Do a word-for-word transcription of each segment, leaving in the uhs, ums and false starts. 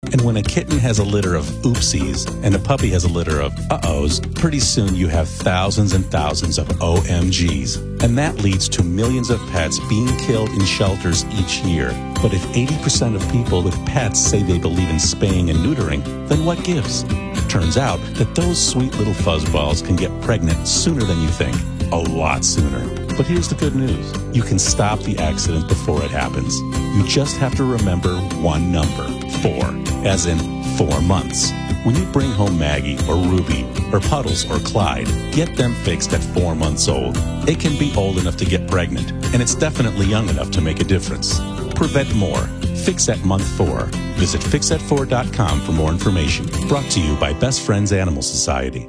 And when a kitten has a litter of oopsies and a puppy has a litter of uh-ohs, pretty soon you have thousands and thousands of O M Gs. And that leads to millions of pets being killed in shelters each year. But if eighty percent of people with pets say they believe in spaying and neutering, then what gives? Turns out that those sweet little fuzzballs can get pregnant sooner than you think. A lot sooner. But here's the good news. You can stop the accident before it happens. You just have to remember one number. Four. As in four months. When you bring home Maggie or Ruby or Puddles or Clyde, get them fixed at four months old. It can be old enough to get pregnant, and it's definitely young enough to make a difference. Prevent more. Fix at month four. Visit fix at four dot com for more information. Brought to you by Best Friends Animal Society.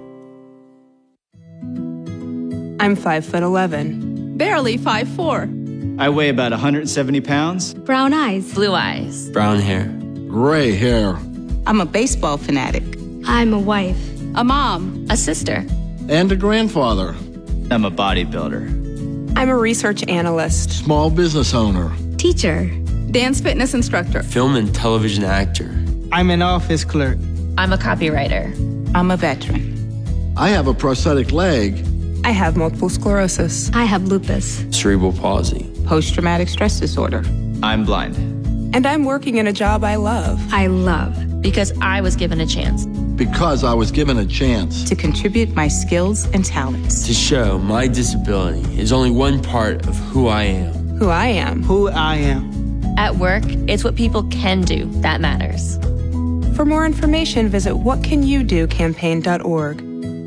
I'm five foot eleven. Barely five foot four. I weigh about one hundred seventy pounds. Brown eyes. Blue eyes. Brown hair. Gray hair. I'm a baseball fanatic. I'm a wife. A mom. A sister. And a grandfather. I'm a bodybuilder. I'm a research analyst. Small business owner. Teacher. Dance fitness instructor. Film and television actor. I'm an office clerk. I'm a copywriter. I'm a veteran. I have a prosthetic leg. I have multiple sclerosis. I have lupus. Cerebral palsy. Post-traumatic stress disorder. I'm blind. And I'm working in a job I love. I love. Because I was given a chance. Because I was given a chance. To contribute my skills and talents. To show my disability is only one part of who I am. Who I am. Who I am. At work, it's what people can do that matters. For more information, visit what can you do campaign dot org.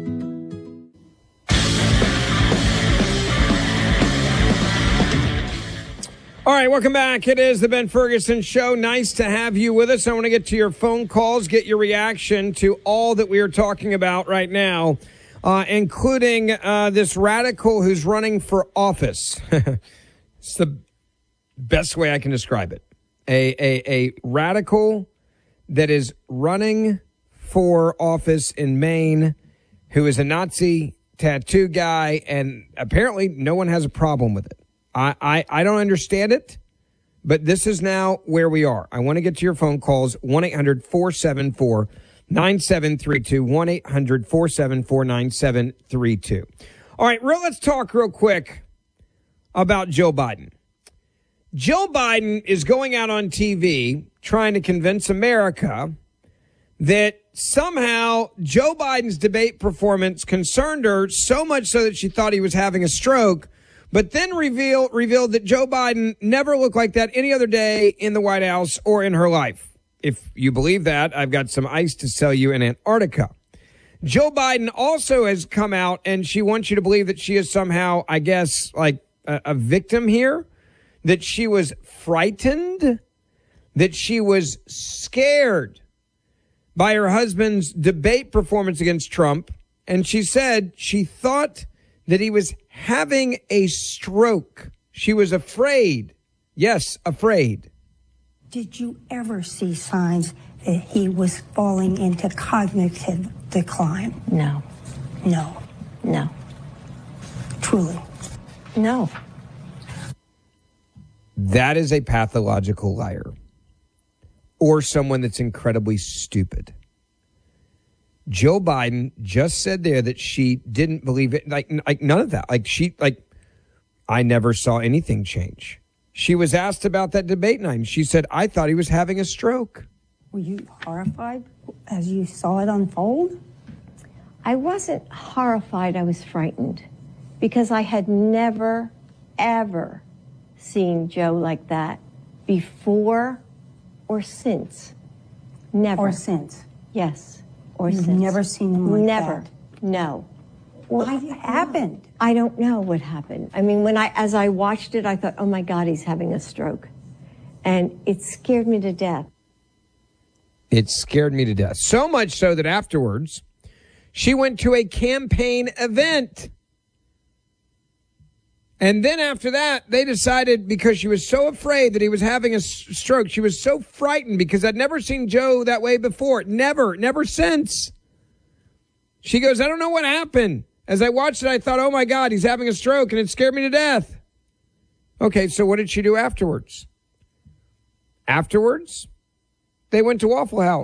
All right, welcome back. It is the Ben Ferguson Show. Nice to have you with us. I want to get to your phone calls, get your reaction to all that we are talking about right now, uh, including uh, this radical who's running for office. It's the best way I can describe it. A, a, a radical that is running for office in Maine, who is a Nazi tattoo guy, and apparently no one has a problem with it. I, I, I don't understand it, but this is now where we are. I want to get to your phone calls, one eight hundred four seven four nine seven three two, one eight hundred four seven four nine seven three two. All right, real, let's talk real quick about Joe Biden. Joe Biden is going out on T V trying to convince America that somehow Joe Biden's debate performance concerned her so much so that she thought he was having a stroke, but then revealed revealed that Joe Biden never looked like that any other day in the White House or in her life. If you believe that, I've got some ice to sell you in Antarctica. Joe Biden also has come out, and she wants you to believe that she is somehow, I guess, like a, a victim here, that she was frightened, that she was scared by her husband's debate performance against Trump. And she said she thought that he was having a stroke. She was afraid. Yes, afraid. Did you ever see signs that he was falling into cognitive decline? No. No. No. Truly. No. That is a pathological liar. Or someone that's incredibly stupid. Joe Biden just said there that she didn't believe it. Like, like none of that. Like she, like, I never saw anything change. She was asked about that debate night, and she said, I thought he was having a stroke. Were you horrified as you saw it unfold? I wasn't horrified. I was frightened because I had never, ever seen Joe like that before or since. Never. Or since. Yes. Or You've since. never seen him like never. that? No. What happened? I don't know what happened. I mean, when I, as I watched it, I thought, oh my God, he's having a stroke. And it scared me to death. It scared me to death. So much so that afterwards, she went to a campaign event. And then after that, they decided, because she was so afraid that he was having a s- stroke, she was so frightened because I'd never seen Joe that way before. Never, never since. She goes, I don't know what happened. As I watched it, I thought, oh my God, he's having a stroke, and it scared me to death. Okay, so what did she do afterwards? Afterwards, they went to Waffle House.